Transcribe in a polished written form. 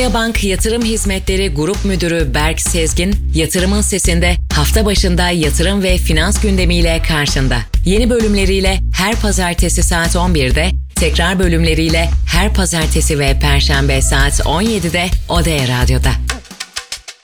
Bank Yatırım Hizmetleri Grup Müdürü Berk Sezgin, Yatırımın Sesi'nde hafta başında yatırım ve finans gündemiyle karşında. Yeni bölümleriyle her pazartesi saat 11'de, tekrar bölümleriyle her pazartesi ve perşembe saat 17'de Odea Radyo'da.